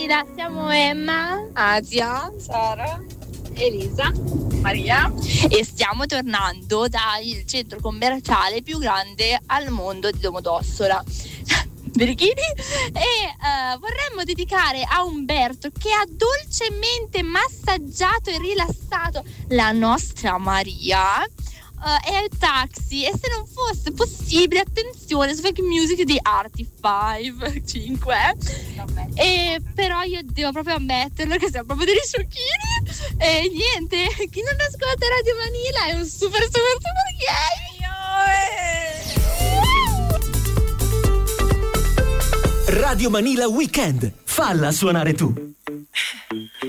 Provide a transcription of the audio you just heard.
Manila, siamo Emma, Asia, Sara, Elisa, Maria e stiamo tornando dal centro commerciale più grande al mondo di Domodossola, Birichini, e vorremmo dedicare a Umberto, che ha dolcemente massaggiato e rilassato la nostra Maria, e al taxi. E se non fosse possibile, attenzione, su Fake Music di Arty 5. E però io devo proprio ammetterlo che siamo proprio degli sciocchini. E niente, chi non ascolta Radio Manila è un super gay. Radio Manila Weekend, falla suonare tu.